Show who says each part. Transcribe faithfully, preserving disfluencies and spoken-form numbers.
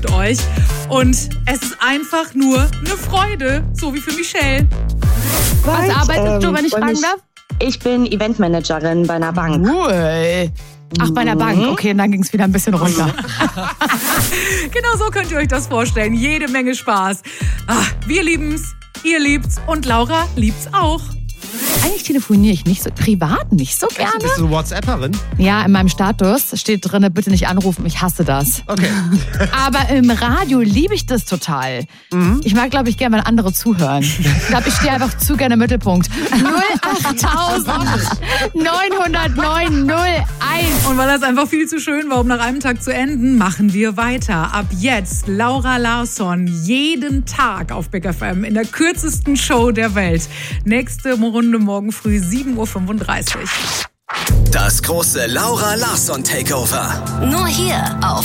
Speaker 1: euch. Und es ist einfach nur eine Freude, so wie für Michelle.
Speaker 2: Was
Speaker 3: Right,
Speaker 2: arbeitest
Speaker 3: ähm,
Speaker 2: du, wenn ich
Speaker 3: und
Speaker 2: fragen
Speaker 3: ich-
Speaker 2: darf?
Speaker 3: Ich bin Eventmanagerin bei einer Bank.
Speaker 2: Cool. Ach, bei einer Bank. Okay, und dann ging es wieder ein bisschen runter.
Speaker 1: Genau so könnt ihr euch das vorstellen. Jede Menge Spaß. Ah, wir lieben's, ihr liebt's und Laura liebt's auch.
Speaker 2: Eigentlich telefoniere ich nicht so, privat nicht so gerne.
Speaker 4: Bist du WhatsApperin?
Speaker 2: Ja, in meinem Status steht drin, bitte nicht anrufen, ich hasse das.
Speaker 4: Okay.
Speaker 2: Aber im Radio liebe ich das total. Mhm. Ich mag, glaube ich, gerne, wenn andere zuhören. Ich glaube, ich stehe einfach zu gerne im Mittelpunkt. null acht neun null neun null eins.
Speaker 1: Und weil das einfach viel zu schön war, um nach einem Tag zu enden, machen wir weiter. Ab jetzt Laura Larsson jeden Tag auf Big F M in der kürzesten Show der Welt. Nächste Runde morgen früh sieben Uhr fünfunddreißig.
Speaker 5: Das große Laura Larsson Takeover.
Speaker 6: Nur hier auf